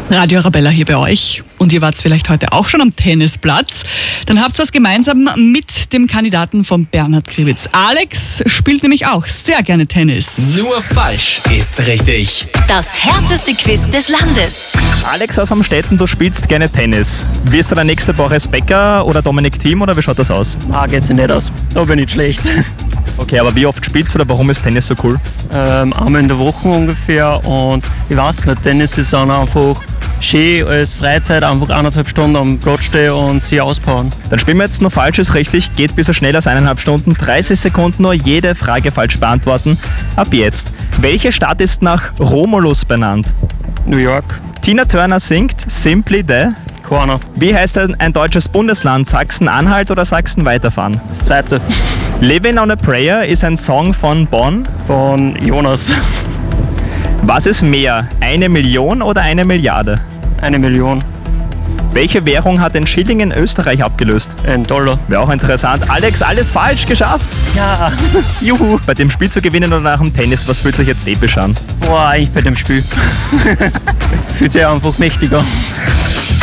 Radio Arabella hier bei euch und ihr wart vielleicht heute auch schon am Tennisplatz. Dann habt ihr was gemeinsam mit dem Kandidaten von Bernhard Kriwitz. Alex spielt nämlich auch sehr gerne Tennis. Nur falsch ist richtig. Das härteste Quiz des Landes. Alex aus Amstetten, du spielst gerne Tennis. Wirst du der nächste Boris Becker oder Dominik Thiem oder wie schaut das aus? Ah, geht sich nicht aus. Da bin ich schlecht. Okay, aber wie oft spielst du oder warum ist Tennis so cool? Einmal in der Woche ungefähr und ich weiß nicht, Tennis ist dann einfach schön als Freizeit, einfach 1,5 Stunden am Platz stehen und sie auspowern. Dann spielen wir jetzt nur falsch ist richtig, geht ein bisschen schneller als 1,5 Stunden, 30 Sekunden nur jede Frage falsch beantworten. Ab jetzt. Welche Stadt ist nach Romulus benannt? New York, Tina Turner singt Simply the. keiner. Wie heißt ein deutsches Bundesland? Sachsen-Anhalt oder Sachsen-Weiterfahren? Das zweite Living on a Prayer ist ein Song von Bonn. von Jonas. Was ist mehr? 1 Million oder 1 Milliarde? 1 Million. Welche Währung hat den Schilling in Österreich abgelöst? $1. Wäre auch interessant. Alex, alles falsch geschafft. Ja. Juhu. Bei dem Spiel zu gewinnen oder nach dem Tennis, was fühlt sich jetzt episch an? Boah, eigentlich bei dem Spiel. Fühlt sich einfach mächtiger.